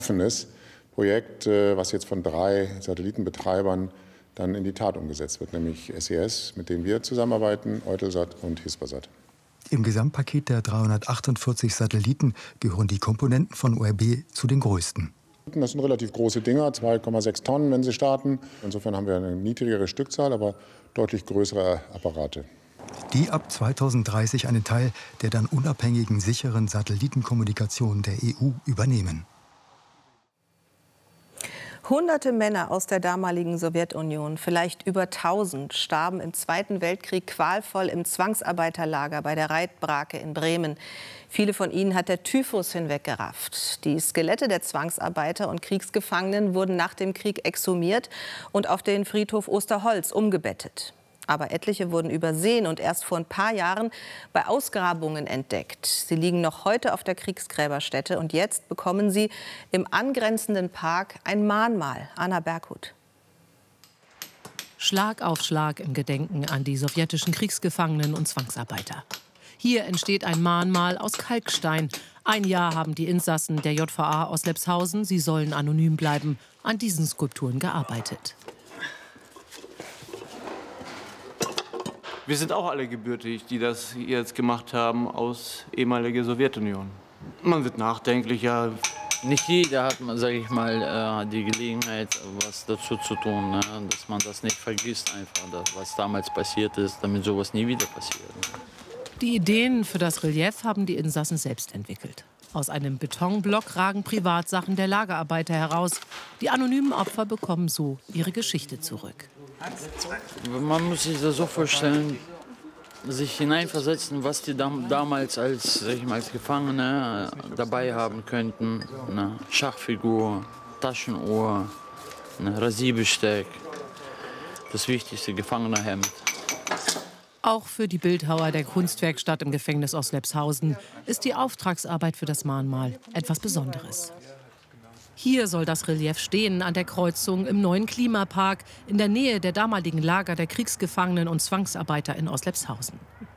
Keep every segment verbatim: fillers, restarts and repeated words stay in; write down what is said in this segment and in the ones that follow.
offenes Projekt, was jetzt von drei Satellitenbetreibern dann in die Tat umgesetzt wird, nämlich S E S, mit dem wir zusammenarbeiten, Eutelsat und Hispasat. Im Gesamtpaket der dreihundertachtundvierzig Satelliten gehören die Komponenten von O R B zu den größten. Das sind relativ große Dinger, zwei Komma sechs Tonnen, wenn sie starten. Insofern haben wir eine niedrigere Stückzahl, aber deutlich größere Apparate. Die ab zweitausenddreißig einen Teil der dann unabhängigen, sicheren Satellitenkommunikation der E U übernehmen. Hunderte Männer aus der damaligen Sowjetunion, vielleicht über tausend, starben im Zweiten Weltkrieg qualvoll im Zwangsarbeiterlager bei der Reitbrake in Bremen. Viele von ihnen hat der Typhus hinweggerafft. Die Skelette der Zwangsarbeiter und Kriegsgefangenen wurden nach dem Krieg exhumiert und auf den Friedhof Osterholz umgebettet. Aber etliche wurden übersehen und erst vor ein paar Jahren bei Ausgrabungen entdeckt. Sie liegen noch heute auf der Kriegsgräberstätte und jetzt bekommen sie im angrenzenden Park ein Mahnmal. Anna Berghut. Schlag auf Schlag im Gedenken an die sowjetischen Kriegsgefangenen und Zwangsarbeiter. Hier entsteht ein Mahnmal aus Kalkstein. Ein Jahr haben die Insassen der J V A aus Lebshausen, sie sollen anonym bleiben, an diesen Skulpturen gearbeitet. Wir sind auch alle gebürtig, die das jetzt gemacht haben, aus ehemaliger Sowjetunion. Man wird nachdenklich, ja. Nicht jeder hat, sage ich mal, die Gelegenheit, was dazu zu tun, ne? Dass man das nicht vergisst, einfach, was damals passiert ist, damit sowas nie wieder passiert. Die Ideen für das Relief haben die Insassen selbst entwickelt. Aus einem Betonblock ragen Privatsachen der Lagerarbeiter heraus. Die anonymen Opfer bekommen so ihre Geschichte zurück. Man muss sich das so vorstellen, sich hineinversetzen, was die dam damals als, sag ich mal, als Gefangene dabei haben könnten. Eine Schachfigur, Taschenuhr, ein Rasierbesteck, das wichtigste Gefangenerhemd. Auch für die Bildhauer der Kunstwerkstatt im Gefängnis Oslebshausen ist die Auftragsarbeit für das Mahnmal etwas Besonderes. Hier soll das Relief stehen, an der Kreuzung im neuen Klimapark, in der Nähe der damaligen Lager der Kriegsgefangenen und Zwangsarbeiter in Oslebshausen.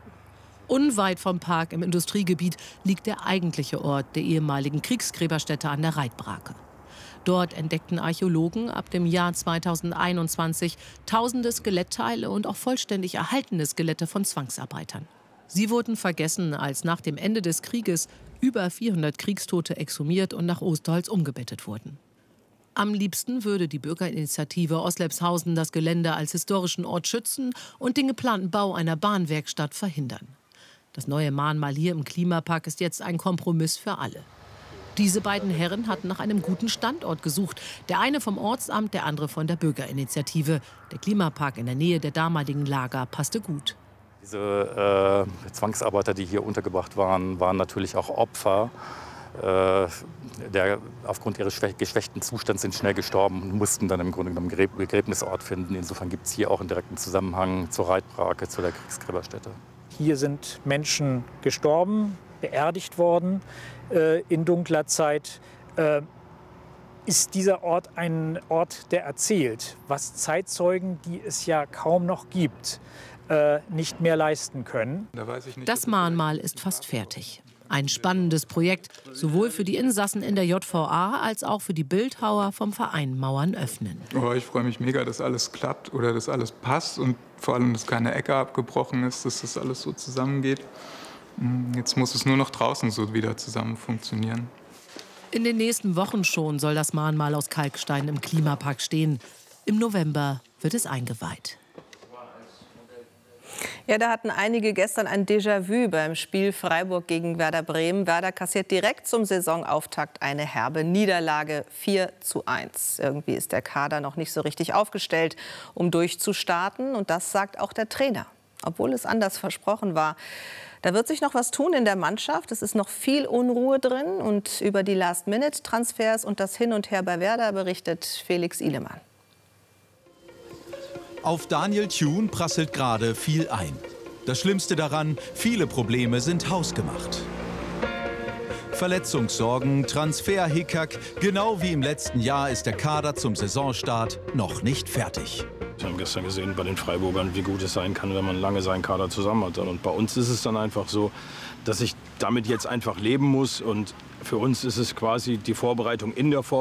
Unweit vom Park im Industriegebiet liegt der eigentliche Ort der ehemaligen Kriegsgräberstätte an der Reitbrake. Dort entdeckten Archäologen ab dem Jahr zweitausendeinundzwanzig tausende Skelettteile und auch vollständig erhaltene Skelette von Zwangsarbeitern. Sie wurden vergessen, als nach dem Ende des Krieges über vierhundert Kriegstote exhumiert und nach Osterholz umgebettet wurden. Am liebsten würde die Bürgerinitiative Oslebshausen das Gelände als historischen Ort schützen und den geplanten Bau einer Bahnwerkstatt verhindern. Das neue Mahnmal hier im Klimapark ist jetzt ein Kompromiss für alle. Diese beiden Herren hatten nach einem guten Standort gesucht. Der eine vom Ortsamt, der andere von der Bürgerinitiative. Der Klimapark in der Nähe der damaligen Lager passte gut. Diese äh, Zwangsarbeiter, die hier untergebracht waren, waren natürlich auch Opfer. Äh, der, aufgrund ihres geschwächten Zustands sind schnell gestorben und mussten dann im Grunde genommen einen Begräbnisort finden. Insofern gibt es hier auch einen direkten Zusammenhang zur Reitbrake, zu der Kriegsgräberstätte. Hier sind Menschen gestorben, beerdigt worden äh, in dunkler Zeit. Äh, ist dieser Ort ein Ort, der erzählt, was Zeitzeugen, die es ja kaum noch gibt, äh, nicht mehr leisten können? Das Mahnmal ist fast fertig. Ein spannendes Projekt, sowohl für die Insassen in der J V A als auch für die Bildhauer vom Verein Mauern öffnen. Oh, ich freue mich mega, dass alles klappt oder dass alles passt und vor allem, dass keine Ecke abgebrochen ist, dass das alles so zusammengeht. Jetzt muss es nur noch draußen so wieder zusammen funktionieren. In den nächsten Wochen schon soll das Mahnmal aus Kalkstein im Klimapark stehen. Im November wird es eingeweiht. Ja, da hatten einige gestern ein Déjà-vu beim Spiel Freiburg gegen Werder Bremen. Werder kassiert direkt zum Saisonauftakt eine herbe Niederlage, vier zu eins. Irgendwie ist der Kader noch nicht so richtig aufgestellt, um durchzustarten. Und das sagt auch der Trainer, obwohl es anders versprochen war. Da wird sich noch was tun in der Mannschaft. Es ist noch viel Unruhe drin. Und über die Last-Minute-Transfers und das Hin und Her bei Werder berichtet Felix Ihlemann. Auf Daniel Thune prasselt gerade viel ein. Das Schlimmste daran, viele Probleme sind hausgemacht. Verletzungssorgen, Transfer-Hickhack, genau wie im letzten Jahr ist der Kader zum Saisonstart noch nicht fertig. Wir haben gestern gesehen bei den Freiburgern, wie gut es sein kann, wenn man lange seinen Kader zusammen hat. Und bei uns ist es dann einfach so, dass ich damit jetzt einfach leben muss. Und für uns ist es quasi die Vorbereitung in der Vorbereitung.